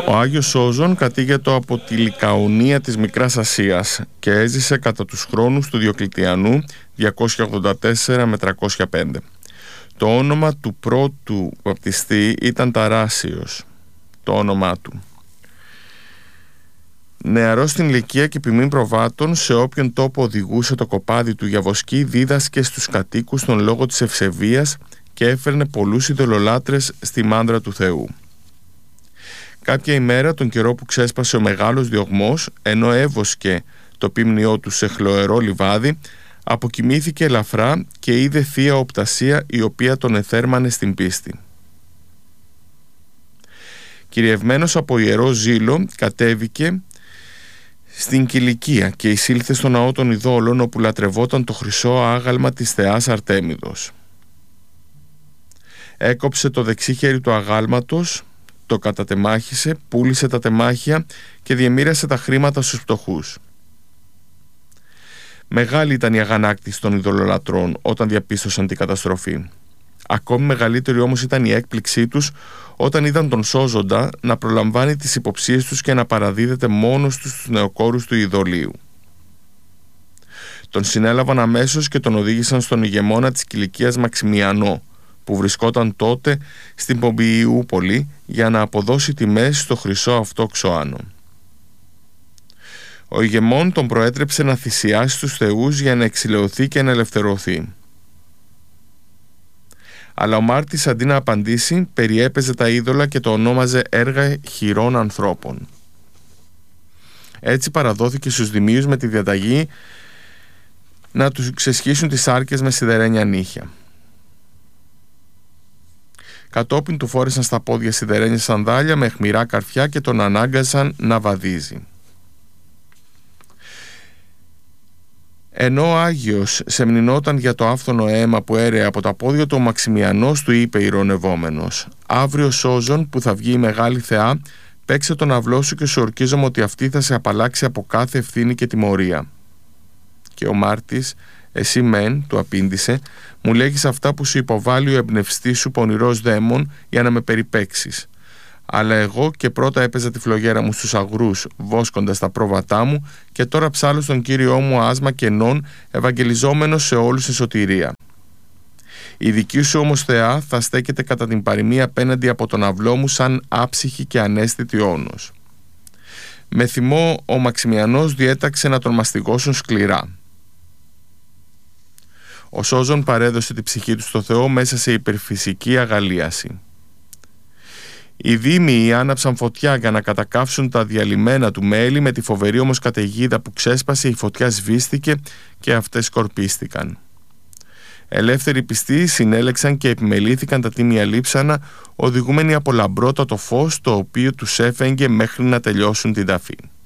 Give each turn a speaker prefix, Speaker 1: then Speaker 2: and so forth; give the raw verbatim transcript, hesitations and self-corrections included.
Speaker 1: Ο Άγιος Σόζον κατήγετο από τη Λικαονία της Μικράς Ασίας και έζησε κατά τους χρόνους του Διοκλητιανού διακόσια ογδόντα τέσσερα με τριακόσια πέντε. Το όνομα του πρώτου βαπτιστή ήταν Ταράσιος, το όνομά του. Νεαρός στην ηλικία και ποιμήν προβάτων, σε όποιον τόπο οδηγούσε το κοπάδι του για βοσκή, δίδασκε στους κατοίκους τον λόγο της ευσεβίας και έφερνε πολλούς ειδωλολάτρες στη μάνδρα του Θεού. Κάποια ημέρα, τον καιρό που ξέσπασε ο μεγάλος διωγμός, ενώ έβοσκε το ποιμνιό του σε χλωερό λιβάδι, αποκοιμήθηκε ελαφρά και είδε θεία οπτασία η οποία τον εθέρμανε στην πίστη. Κυριευμένος από ιερό ζήλο, κατέβηκε στην Κιλικία και εισήλθε στο ναό των ειδόλων, όπου λατρευόταν το χρυσό άγαλμα της θεάς Αρτέμιδος. Έκοψε το δεξί χέρι του αγάλματος, το κατατεμάχισε, πούλησε τα τεμάχια και διεμοίρασε τα χρήματα στους φτωχούς. Μεγάλη ήταν η αγανάκτηση των ειδωλολατρών όταν διαπίστωσαν την καταστροφή. Ακόμη μεγαλύτερη όμως ήταν η έκπληξή τους όταν είδαν τον σώζοντα να προλαμβάνει τις υποψίες τους και να παραδίδεται μόνος τους στους νεοκόρους του ειδωλίου. Τον συνέλαβαν αμέσως και τον οδήγησαν στον ηγεμόνα της Κιλικίας Μαξιμιανό, που βρισκόταν τότε στην Πομπιιούπολη, για να αποδώσει τιμές στο χρυσό αυτό ξωάνο. Ο ηγεμόν τον προέτρεψε να θυσιάσει τους θεούς για να εξηλαιωθεί και να ελευθερωθεί. Αλλά ο μάρτης, αντί να απαντήσει, περιέπαιζε τα είδωλα και το ονόμαζε έργα χειρών ανθρώπων. Έτσι παραδόθηκε στους δημίους με τη διαταγή να τους ξεσχίσουν τις σάρκες με σιδερένια νύχια. Κατόπιν του φόρεσαν στα πόδια σιδερένια σανδάλια με αιχμηρά καρφιά και τον ανάγκασαν να βαδίζει. Ενώ ο Άγιος σεμνινόταν για το άφθονο αίμα που έρεε από τα πόδια του, ο Μαξιμιανός του είπε ηρωνευόμενος: «Αύριο Σόζον, που θα βγει η μεγάλη θεά, παίξε τον αυλό σου και σου ορκίζομαι ότι αυτή θα σε απαλλάξει από κάθε ευθύνη και τιμωρία». Και ο μάρτης: «Εσύ μεν», του απήντησε, «μου λέγεις αυτά που σου υποβάλλει ο εμπνευστής σου πονηρός δαίμον για να με περιπέξεις. Αλλά εγώ και πρώτα έπαιζα τη φλογέρα μου στους αγρούς, βόσκοντας τα πρόβατά μου, και τώρα ψάλλω στον Κύριό μου άσμα κενών, ευαγγελιζόμενος σε όλους σε σωτηρία. Η δική σου όμως θεά θα στέκεται κατά την παροιμία απέναντι από τον αυλό μου σαν άψυχη και ανέστητη όνος». Με θυμό ο Μαξιμιανός διέταξε να τον μαστιγώσουν σκληρά. Ο Σόζον παρέδωσε τη ψυχή του στο Θεό μέσα σε υπερφυσική αγαλίαση. Οι δήμοι άναψαν φωτιά για να κατακάψουν τα διαλυμένα του μέλη, με τη φοβερή όμως καταιγίδα που ξέσπασε η φωτιά σβήστηκε και αυτές σκορπίστηκαν. Ελεύθεροι πιστοί συνέλεξαν και επιμελήθηκαν τα τίμια λείψανα, οδηγούμενοι από λαμπρότατο φως το οποίο τους έφεγγε μέχρι να τελειώσουν την ταφή.